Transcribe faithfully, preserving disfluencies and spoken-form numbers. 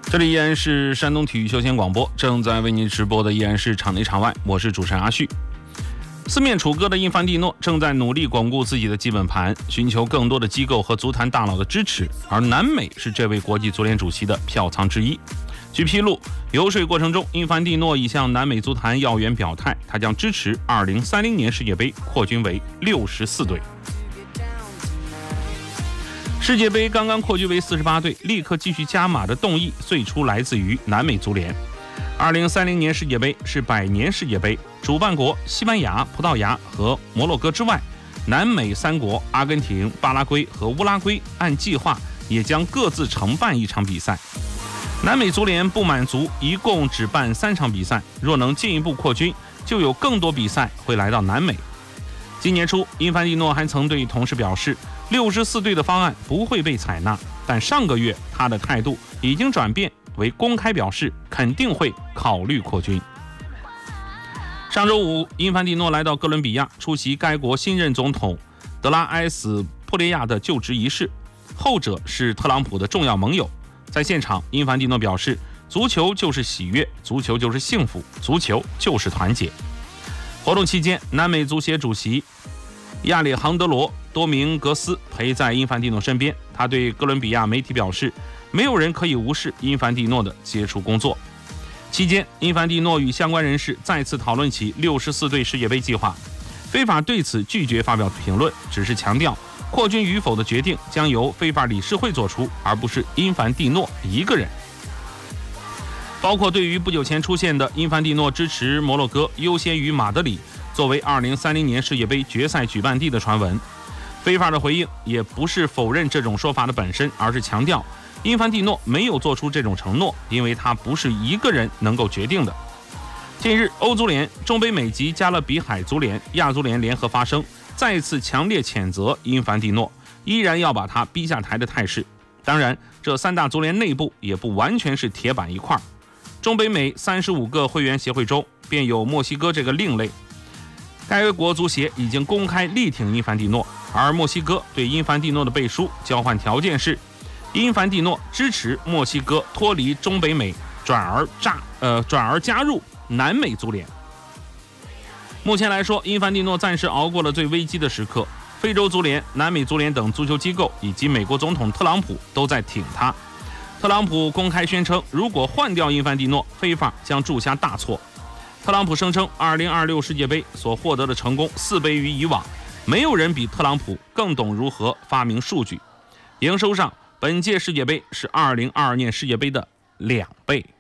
这里依然是山东体育休闲广播，正在为您直播的依然是场内场外，我是主持人阿旭。四面楚歌的因凡蒂诺正在努力巩固自己的基本盘，寻求更多的机构和足坛大佬的支持，而南美是这位国际足联主席的票仓之一。据披露，游说过程中，因凡蒂诺已向南美足坛要员表态，他将支持二零三零年世界杯扩军为六十四队。世界杯刚刚扩军为四十八队，立刻继续加码的动议最初来自于南美足联。二零三零年世界杯是百年世界杯，主办国西班牙、葡萄牙和摩洛哥之外，南美三国阿根廷、巴拉圭和乌拉圭按计划也将各自承办一场比赛。南美足联不满足一共只办三场比赛，若能进一步扩军，就有更多比赛会来到南美。今年初，因凡蒂诺还曾对同事表示，六十四队的方案不会被采纳，但上个月他的态度已经转变为公开表示肯定会考虑扩军。上周五，因凡蒂诺来到哥伦比亚出席该国新任总统德拉埃斯普列亚的就职仪式，后者是特朗普的重要盟友。在现场，因凡蒂诺表示，足球就是喜悦，足球就是幸福，足球就是团结。活动期间，南美足协主席亚里杭德罗·多明格斯陪在因凡蒂诺身边，他对哥伦比亚媒体表示，没有人可以无视因凡蒂诺的接触工作。期间，因凡蒂诺与相关人士再次讨论起六十四队世界杯计划，非法对此拒绝发表评论，只是强调扩军与否的决定将由非法理事会做出，而不是因凡蒂诺一个人。包括对于不久前出现的因凡蒂诺支持摩洛哥优先于马德里作为二零三零年世界杯决赛举办地的传闻，非法的回应也不是否认这种说法的本身，而是强调因凡蒂诺没有做出这种承诺，因为他不是一个人能够决定的。近日，欧足联、中北美及加勒比海足联、亚足联联合发声，再次强烈谴责因凡蒂诺依然要把他逼下台的态势。当然，这三大足联内部也不完全是铁板一块。中北美三十五个会员协会中便有墨西哥这个另类，该国足协已经公开力挺因凡蒂诺，而墨西哥对因凡蒂诺的背书交换条件是，因凡蒂诺支持墨西哥脱离中北美，转而炸呃转而加入南美足联。目前来说，因凡蒂诺暂时熬过了最危机的时刻，非洲足联、南美足联等足球机构以及美国总统特朗普都在挺他。特朗普公开宣称，如果换掉因凡蒂诺，非法将铸下大错。特朗普声称，二零二六世界杯所获得的成功四倍于以往，没有人比特朗普更懂如何发明数据。营收上，本届世界杯是二零二二年世界杯的两倍。